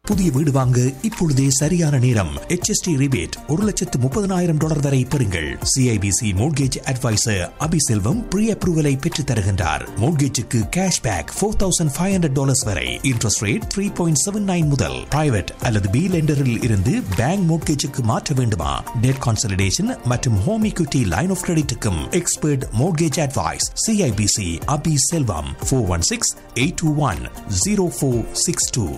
புதிய வீடு வாங்க இப்பொழுதே சரியான நேரம். HST ரிபேட் $130,000 வரை பெறுங்கள். CIBC mortgage advisor Abiselvam pre அப்ரூவலை பெற்றுத் தருகின்றார். மோட்கேஜுக்கு கேஷ்பேக் $4,500 வரை. இன்ட்ரெஸ்ட் ரேட் 3.79 முதல். பிரைவேட் அல்லது பி லெண்டரில் இருந்து பேங்க் மோட்கேஜுக்கு மாற்ற வேண்டுமா? டெட் கான்சலிடேஷன் மற்றும் home equity line of கிரெடிட்டுக்கும் expert mortgage advice. CIBC Abiselvam 416-821-0462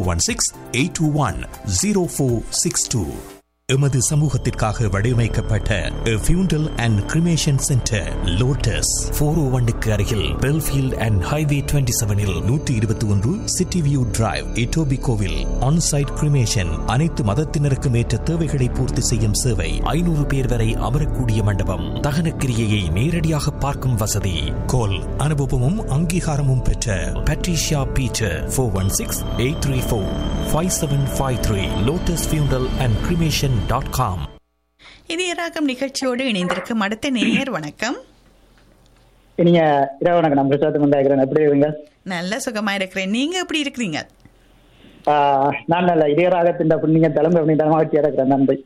416-821-0462. எமது சமூகத்திற்காக வடிவமைக்கப்பட்ட ஃபியூண்டல் அண்ட் கிரிமேஷன் சென்டர் லோட்டஸ் 401க்கு அருகில் Belfield and highway 27இல் 121 city view drive இட்டோபிகோவில் on-site cremation. அனைத்து மதத்தினருக்கும் ஏற்ற தேவைகளை பூர்த்தி செய்யும் சேவை. 500 பேர் வரை அமரக்கூடிய மண்டபம். தகன கிரியையை நேரடியாக பார்க்கும் வசதி. கோல் அனுபவமும் அங்கீகாரமும் பெற்ற பட்ரிஷியா பீட்டர் 416-834-5753 லோட்டஸ் ஃபியூண்டல் அண்ட் கிரிமேஷன். இது இராகம் நிகழ்ச்சியோடு இணைந்திருக்கும் அடுத்த நேயர். வணக்கம். நீங்க வணக்கம். நம்ம எப்படி இருக்கீங்க? நல்ல சுகமா இருக்கிறேன். நீங்க எப்படி இருக்கிறீங்க? நான் நல்ல இதே ராகத்தின் புண்ணிய தலைமை மகிழ்ச்சியா இருக்கிறேன். நன்றி.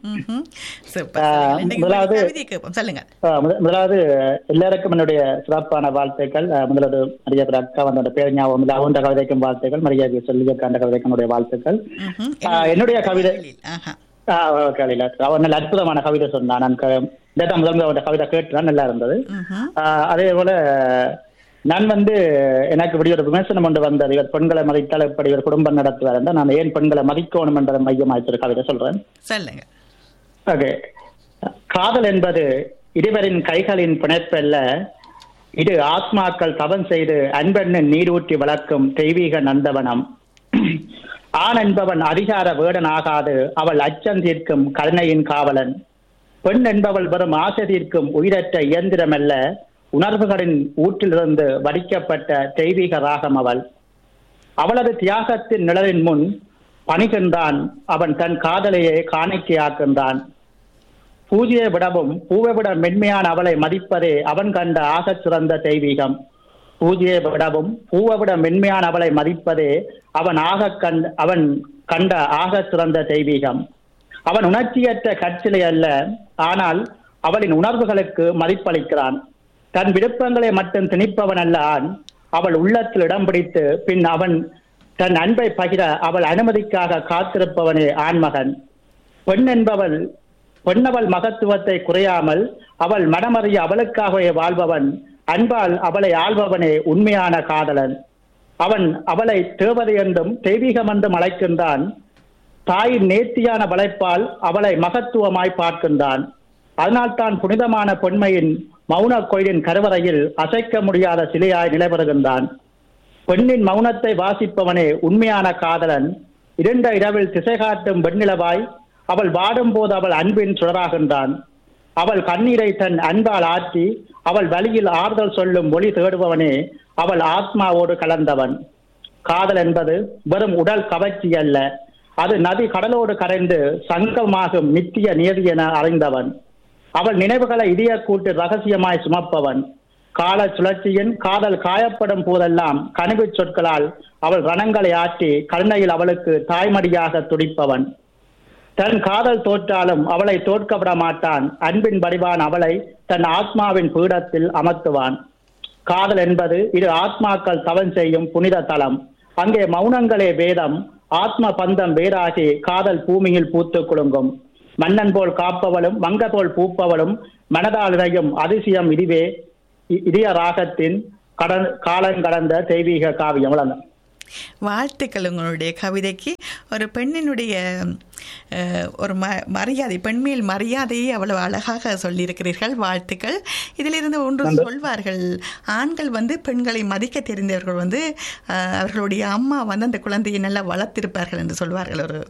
முதலாவது எல்லாருக்கும் என்னுடைய சிறப்பான வாழ்த்துக்கள். முதலாவது மரியாதை அக்கா வந்த பேர் ஞாபகம் இல்லை. அவன் கவிதைக்கும் வாழ்த்துக்கள். மரியாதை சொல்லி அந்த கவிதைக்கும் வாழ்த்துக்கள். என்னுடைய கவிதை அவன் நல்ல அற்புதமான கவிதை சொன்னான். நான் முதல் கவிதை கேட்டுதான் நல்லா இருந்தது. அதே போல நான் எனக்கு இப்படி ஒரு விமர்சனம் கொண்டு வந்தது. இவர் பெண்களை மதித்தால் இப்படி ஒரு குடும்பம் நடத்துவார். நான் ஏன் பெண்களை மதிக்கணும் என்பதை மையமாய்த்து ஒரு கவிதை சொல்றேன். ஓகே. காதல் என்பது இருவரின் கைகளின் பிணைப்பல்ல, இது ஆத்மாக்கள் தவம் செய்து அன்பெண்ணன் நீரூற்றி வளர்க்கும் தெய்வீக நந்தவனம். ஆண் என்பவன் அதிகார வேடன் ஆகாது, அவள் அச்சம் தீர்க்கும் கருணையின் காவலன். பெண் என்பவள் வெறும் ஆசை தீர்க்கும் உயிரற்ற இயந்திரமல்ல, உணர்வுகளின் ஊற்றிலிருந்து வடிக்கப்பட்ட தெய்வீக ராகம் அவள். அவளது தியாகத்தின் நிழலின் முன் பணிகின்றான் அவன் தன் காதலையே காணிக்கையாக்கின்றான். பூஜையை விடவும் பூவை விட மென்மையான அவளை மதிப்பதே அவன் கண்ட ஆகச் சிறந்த தெய்வீகம். பூஜையை விடவும் பூவை விட மென்மையான அவளை மதிப்பதே அவன் கண்ட ஆக சிறந்த தெய்வீகம். அவன் உணர்ச்சியற்ற கற்சிலை அல்ல, ஆனால் அவளின் உணர்வுகளுக்கு மதிப்பளிக்கிறான். தன் விருப்பங்களை மட்டும் திணிப்பவன் அல்ல ஆண். அவள் உள்ளத்தில் இடம் பிடித்து பின் அவன் தன் அன்பை பகிர அவள் அனுமதிக்காக காத்திருப்பவனே ஆண்மகன். பெண்ணவள் மகத்துவத்தை குறையாமல் அவள் மனமறிய அவளுக்காகவே வாழ்பவன். அன்பால் அவளை ஆள்பவனே உண்மையான காதலன். அவன் அவளை தேவதை என்றும் தெய்வீகம் என்றும் அழைக்கின்றான். தாயின் நேர்த்தியான வளைப்பால் அவளை மகத்துவமாய் பார்க்கின்றான். அதனால் தான் புனிதமான பெண்மையின் மௌன கோயிலின் கருவறையில் அசைக்க முடியாத சிலையாய் நிலைபெறுகின்றான். பெண்ணின் மௌனத்தை வாசிப்பவனே உண்மையான காதலன். இருண்ட இரவில் திசை காட்டும் வெண்ணிலவாய் அவள் வாடும் போது அவள் அன்பின் சுடராகின்றான். அவள் கண்ணீரை தன் அன்பால் ஆற்றி அவள் வழியில் ஆறுதல் சொல்லும் ஒளி தேடுபவனே அவள் ஆத்மாவோடு கலந்தவன். காதல் என்பது வெறும் உடல் கவர்ச்சி அல்ல, அது நதி கடலோடு கரைந்து சங்கமாகும் நித்திய நியதி என அறிந்தவன். அவள் நினைவுகளை இதய கூட்டு ரகசியமாய் சுமப்பவன். கால சுழற்சியின் காதல் காயப்படும் போதெல்லாம் கனிவு சொற்களால் அவள் ரணங்களை ஆற்றி கருணையில் அவளுக்கு தாய்மடியாக துடிப்பவன். தன் காதல் தோற்றாலும் அவளை தோற்கப்பட மாட்டான். அன்பின் வடிவான் அவளை தன் ஆத்மாவின் பீடத்தில் அமர்த்துவான். காதல் என்பது இரு ஆத்மாக்கள் தவம் செய்யும் புனித தலம். அங்கே மௌனங்களே வேதம், ஆத்ம பந்தம் வேறாகி காதல் பூமியில் பூத்து குலுங்கும். மன்னன் போல் காப்பவளும் மங்க போல் பூப்பவளும் மனதால் இறையும் அதிசயம் இதுவே இதய ராகத்தின் காலங்கடந்த தெய்வீக காவியம். வளர்ந்த வாழ்த்துக்கள். உங்களுடைய கவிதைக்கு ஒரு பெண்ணினுடைய ஒரு மரியாதை, பெண்மேல் மரியாதையை அவ்வளவு அழகாக சொல்லியிருக்கிறீர்கள். வாழ்த்துக்கள். இதிலிருந்து ஒன்று சொல்வார்கள், ஆண்கள் பெண்களை மதிக்க தெரிந்தவர்கள் அவர்களுடைய அம்மா அந்த குழந்தையை நல்லா வளர்த்திருப்பார்கள் என்று சொல்வார்கள். ஒரு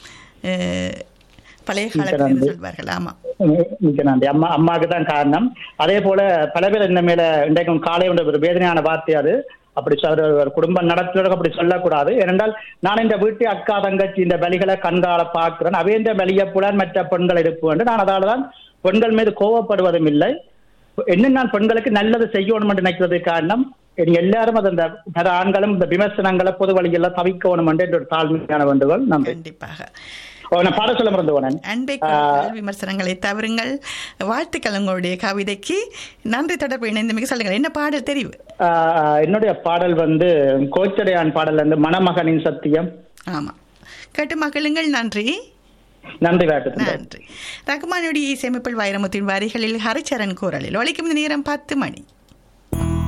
பழைய காலத்தில் சொல்வார்கள். ஆமா, அம்மாவுக்கு தான் காரணம். அதே போல பல பேர் இந்த மேல இன்றைக்கும் காலை ஒரு வேதனையான வார்த்தை அது. அப்படி குடும்பம் நடத்துறதுக்கு அப்படி சொல்லக்கூடாது. ஏனென்றால் நான் இந்த வீட்டு அக்கா தங்கச்சி இந்த வலிகளை கண்கால பார்க்கிறேன். அவை இந்த வலியை புலன் மற்ற பெண்கள் இருப்பு என்று நான் அதால்தான் பெண்கள் மீது கோவப்படுவதும் இல்லை. என்ன நான் பெண்களுக்கு நல்லது செய்யணும் என்று நினைக்கிறது காரணம் இனி எல்லாரும் அது அந்த பல ஆண்களும் இந்த விமர்சனங்களை பொது வழியெல்லாம் தவிக்கணும் என்ற ஒரு தாழ்மையான வேண்டுகோள். நன்றி. கண்டிப்பாக நான் பாட சொல்ல மறந்து போனேன். அன்பை விமர்சனங்களை தவறுங்கள். வாழ்த்துக்கள் உங்களுடைய கவிதைக்கு. நன்றி. தொடர்பு இணைந்து மிக சொல்லுங்கள். என்ன பாடல் தெரிவு? என்னுடைய பாடல் கோச்சடையான் பாடல் மணமகனின் சத்தியம். ஆமா, கேட்டு மகிழுங்கள். நன்றி. நன்றி. நன்றி. ரகுமானுடைய இசையமைப்பில் வைரமுத்தின் வரிகளில் ஹரிச்சரன் குரலில் ஒலிக்கும் நேரம் 10 மணி.